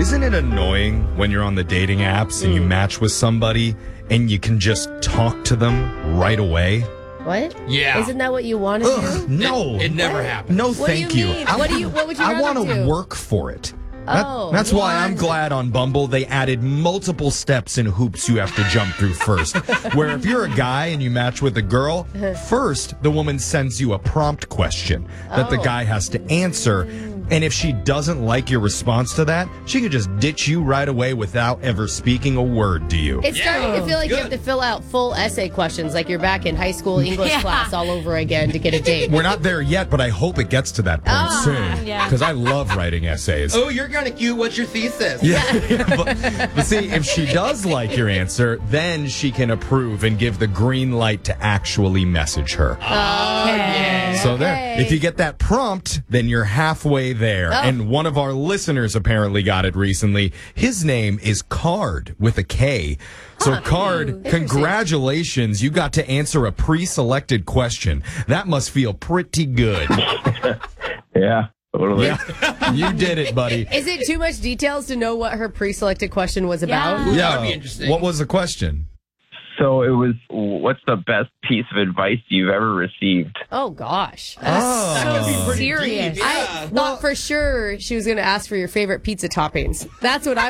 Isn't it annoying when you're on the dating apps and you match with somebody and you can just talk to them right away? What? Yeah. Isn't that what you want to do? No. It never happened. No, What thank do you you. mean? What would you I rather want to do? work for it. Oh, That's why I'm what? glad on Bumble they added multiple steps and hoops you have to jump through first. Where if you're a guy and you match with a girl, first the woman sends you a prompt question that the guy has to answer. And if she doesn't like your response to that, she can just ditch you right away without ever speaking a word to you. It's starting to feel like you have to fill out full essay questions like you're back in high school English class all over again to get a date. We're not there yet, but I hope it gets to that point soon. yeah. Because I love writing essays. Oh, you're kind of cute. What's your thesis? Yeah, but see, if she does like your answer, then she can approve and give the green light to actually message her. Okay. So there, if you get that prompt, then you're halfway there. And one of our listeners apparently got it recently. His name is Card with a K. So Card, congratulations. You got to answer a pre-selected question. That must feel pretty good. Yeah, totally. Yeah, you did it, buddy. Is it too much details to know what her pre-selected question was about? Yeah. Yeah. That'd be interesting. What was the question? So it was, what's the best piece of advice you've ever received? Oh, gosh. So serious. deep, yeah. I thought for sure she was going to ask for your favorite pizza toppings. That's what I